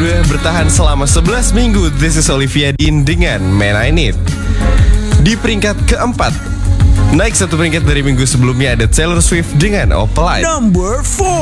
kedua bertahan selama 11 minggu. This is Olivia Dean dengan Man I Need. Di peringkat keempat, naik satu peringkat dari minggu sebelumnya ada Taylor Swift dengan Opalite. Number 4.